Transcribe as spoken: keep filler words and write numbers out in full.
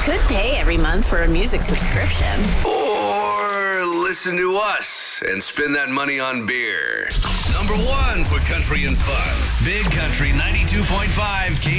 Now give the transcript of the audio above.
could pay every month for a music subscription. Or listen to us and spend that money on beer. Number one for country and fun. Big Country ninety-two point five K